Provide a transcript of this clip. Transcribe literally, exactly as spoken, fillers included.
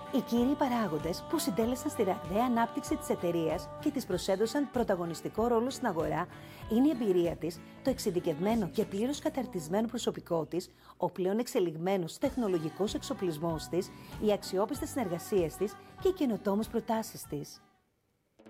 Οι κύριοι παράγοντες που συντέλεσαν στη ραγδαία ανάπτυξη της εταιρείας και της προσέδωσαν πρωταγωνιστικό ρόλο στην αγορά είναι η εμπειρία της, το εξειδικευμένο και πλήρως καταρτισμένο προσωπικό της, ο πλέον εξελιγμένος τεχνολογικός εξοπλισμός της, οι αξιόπιστες συνεργασίες της και οι καινοτόμες προτάσεις της.